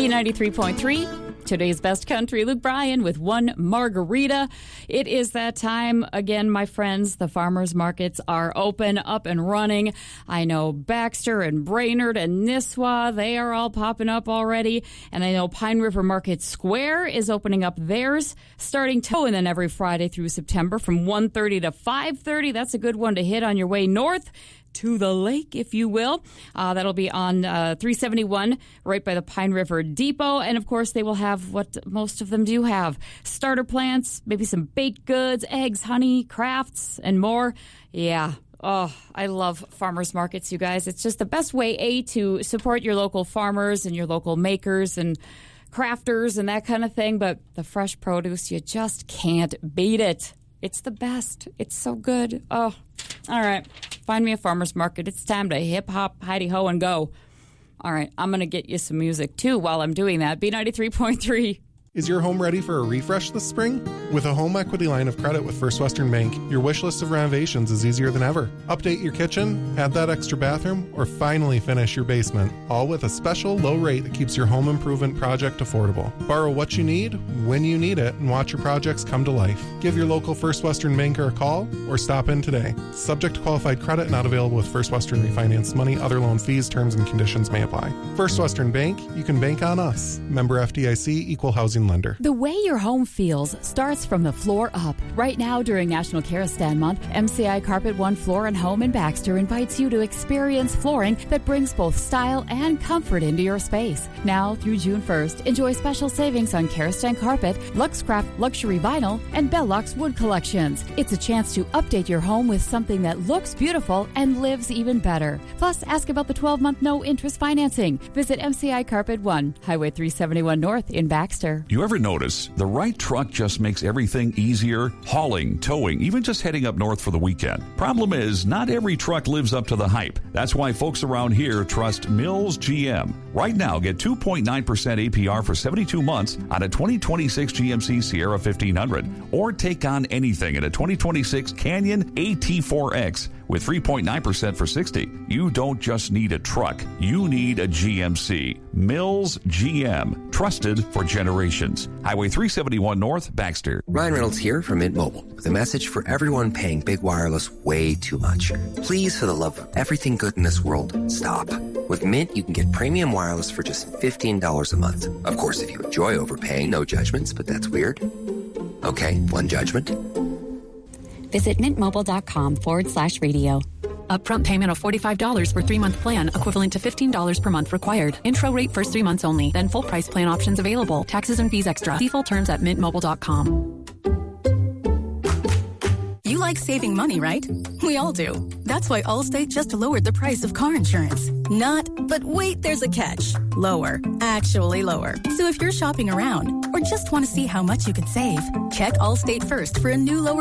B93.3. Today's best country, Luke Bryan with One Margarita. It is that time again, my friends. The farmers markets are open, up and running. I know Baxter and Brainerd and Nisswa, they are all popping up already. And I know Pine River Market Square is opening up theirs starting and then every Friday through September from 1:30 to 5:30. That's a good one to hit on your way north to the lake, if you will. That'll be on 371 right by the Pine River Depot. And, of course, they will have what most of them do have, starter plants, maybe some baked goods, eggs, honey, crafts, and more. Yeah. Oh, I love farmers markets, you guys. It's just the best way, to support your local farmers and your local makers and crafters and that kind of thing. But the fresh produce, you just can't beat it. It's the best. It's so good. Oh, all right. Find me a farmer's market. It's time to hip-hop, hidey-ho, and go. All right. I'm going to get you some music, too, while I'm doing that. B93.3. Is your home ready for a refresh this spring? With a home equity line of credit with First Western Bank, your wish list of renovations is easier than ever. Update your kitchen, add that extra bathroom, or finally finish your basement, all with a special low rate that keeps your home improvement project affordable. Borrow what you need, when you need it, and watch your projects come to life. Give your local First Western banker a call or stop in today. Subject to qualified credit, not available with First Western refinanced money. Other loan fees, terms, and conditions may apply. First Western Bank, you can bank on us. Member FDIC, Equal Housing Lender. The way your home feels starts from the floor up. Right now, during National Kerostan Month, MCI Carpet One Floor and Home in Baxter invites you to experience flooring that brings both style and comfort into your space. Now through June 1st, enjoy special savings on Kerostan Carpet, Luxcraft Luxury Vinyl, and Bellux Wood collections. It's a chance to update your home with something that looks beautiful and lives even better. Plus, ask about the 12-month no-interest financing. Visit MCI Carpet One, Highway 371 North in Baxter. You ever notice the right truck just makes everything easier? Hauling, towing, even just heading up north for the weekend. Problem is, not every truck lives up to the hype. That's why folks around here trust Mills GM. Right now, get 2.9% APR for 72 months on a 2026 GMC Sierra 1500, or take on anything in a 2026 Canyon AT4X with 3.9% for 60. You don't just need a truck. You need a GMC. Mills GM. Trusted for generations. Highway 371 North, Baxter. Ryan Reynolds here from Mint Mobile with a message for everyone paying big wireless way too much. Please, for the love of everything good in this world, stop. With Mint, you can get premium wireless for just $15 a month. Of course, if you enjoy overpaying, no judgments, but that's weird. Okay, one judgment. Visit mintmobile.com/radio. Upfront payment of $45 for 3-month plan, equivalent to $15 per month required. Intro rate first 3 months only. Then full price plan options available. Taxes and fees extra. See full terms at mintmobile.com. You like saving money, right? We all do. That's why Allstate just lowered the price of car insurance. Not, but wait, there's a catch. Lower. Actually lower. So if you're shopping around or just want to see how much you could save, check Allstate first for a new lower